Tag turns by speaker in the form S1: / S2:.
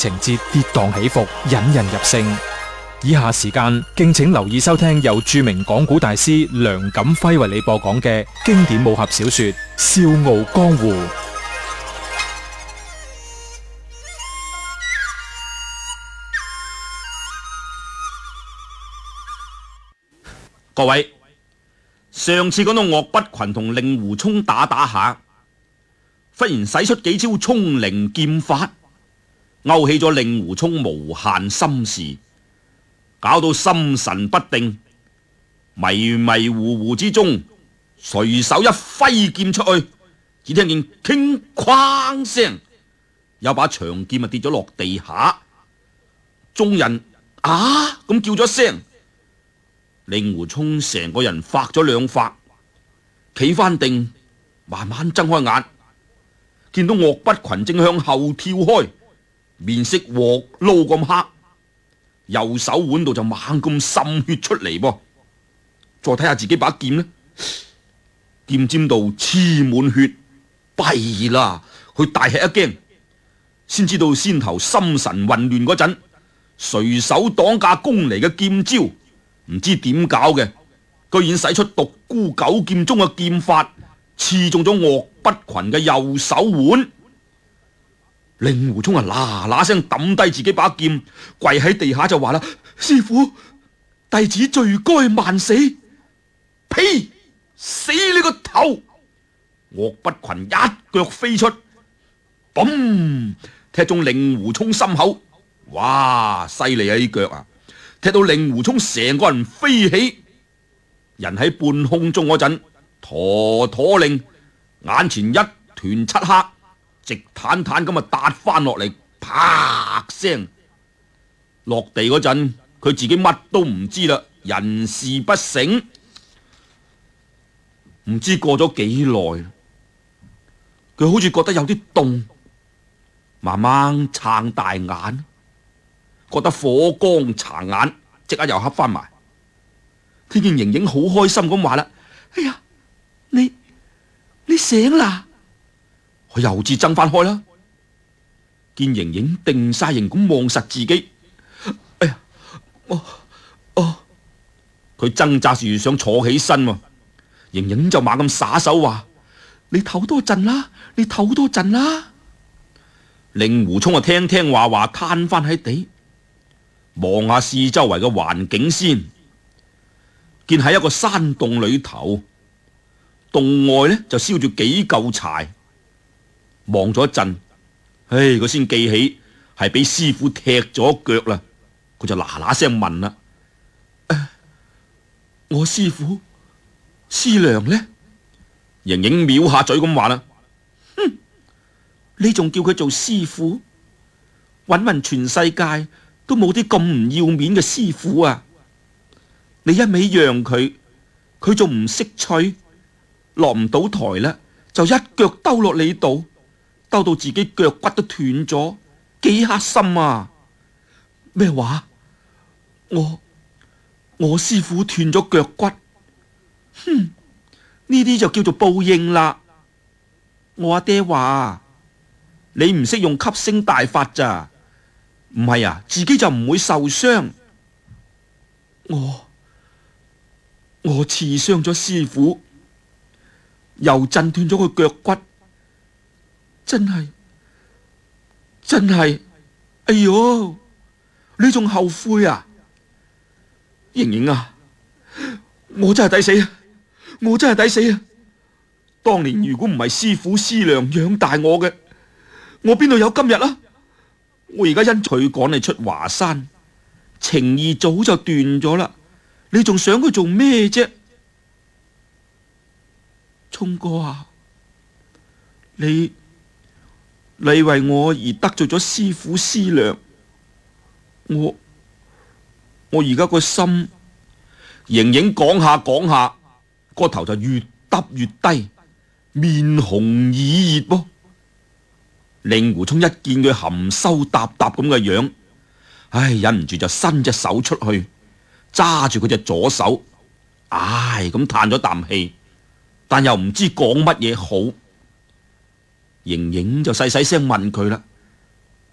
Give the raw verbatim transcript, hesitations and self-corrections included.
S1: 情節跌宕起伏，引人入勝。以下時間敬請留意收聽由著名講古大師梁錦輝為你播講嘅經典武俠小說《笑傲江湖》。
S2: 各位，上次講到岳不群同令狐沖打打下，忽然使出幾招沖靈劍法，勾起咗令狐沖無限心事，搞到心神不定，迷迷糊糊之中，隨手一揮劍出去，只聽見傾哐聲，有把長劍啊跌咗落地下，眾人啊咁叫咗聲。令狐沖成個人發咗兩發，企翻定，慢慢睜開眼，見到岳不群正向後跳開，面色鑊撈咁黑，右手腕度就猛咁滲血出嚟噃。再睇下自己把劍呢，劍尖度黐滿血，弊啦！佢大吃一驚，先知道先頭心神混亂嗰陣，隨手擋架攻嚟嘅劍招。唔知點搞嘅，居然使出獨孤九劍中嘅劍法，刺中咗岳不群嘅右手腕。令狐沖啊嗱嗱聲抌低自己把劍，跪喺地下就話啦：師父，弟子罪該萬死。呸！死你個頭！岳不群一腳飛出，嘣踢中令狐沖心口。哇！犀利啊！呢腳啊！踢到令狐沖成個人飛起，人喺半空中嗰陣，陀陀令眼前一團漆黑，直坦坦咁啊搭翻落嚟，啪聲落地嗰陣，佢自己乜都唔知啦，人事不省。唔知過咗幾耐，佢好似覺得有啲凍，慢慢撐大眼。覺得火光擦眼，即刻又黑翻埋。聽見瑩瑩好開心咁話啦：哎呀，你你醒啦！佢又至睜翻開啦。見瑩瑩定晒形咁望實自己，哎呀，我哦，佢掙扎住想坐起身，瑩瑩就猛咁耍手話：你唞多陣啦，你唞多陣啦。令狐沖啊，聽聽話話攤翻喺地。望下四周圍嘅環境先，見喺一個山洞裏頭，洞外呢就燒住幾嚿柴。望咗一陣，唉，佢先記起係俾師傅踢咗腳啦。佢就嗱嗱聲問啦：呃，我師傅師娘呢？瑩瑩藐下嘴咁話啦：哼，你仲叫佢做師傅？搵勻全世界都冇啲咁唔要面嘅師傅啊！你一味讓佢，佢仲唔識趣，落唔到台啦，就一腳兜落你度，兜到自己腳骨都斷咗，幾黑心啊！咩話？我我師傅斷咗腳骨，哼，呢啲就叫做報應啦！我阿爹話你唔識用吸星大法咋？唔係啊，自己就唔會受傷。我我刺傷咗師傅，又震斷咗佢腳骨，真係真係，哎喲！你仲後悔啊？瑩瑩啊，我真係抵死啊！我真係抵死啊！當年如果唔係師父師娘養大我嘅，我邊度有今日啊？我而家因佢趕你出華山，情義早就斷咗啦，你仲想佢做咩啫？沖哥啊，你你為我而得罪咗師父師娘，我我而家個心，瑩瑩講下講下，個頭就越耷越低，面紅耳熱噃。令狐沖一見佢含羞答答咁嘅樣，唉，忍唔住就伸隻手出去揸住佢隻左手，唉咁嘆咗啖氣，但又唔知講乜嘢好。瑩瑩就細細聲問佢啦：